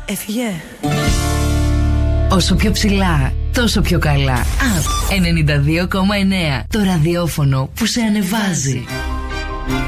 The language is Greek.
Έφυγε. Όσο πιο ψηλά, τόσο πιο καλά. Up 92,9. Το ραδιόφωνο που σε ανεβάζει.